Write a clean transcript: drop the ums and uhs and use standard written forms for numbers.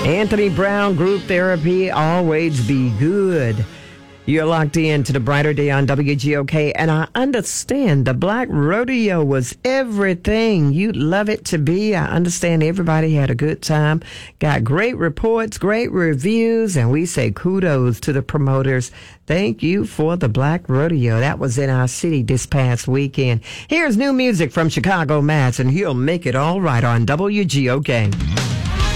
Anthony Brown, Group Therapy, Always Be Good. You're locked in to the brighter day on WGOK, and I understand the Black Rodeo was everything you'd love it to be. I understand everybody had a good time, got great reports, great reviews, and we say kudos to the promoters. Thank you for the Black Rodeo. That was in our city this past weekend. Here's new music from Chicago Mass, and he'll make it all right on WGOK.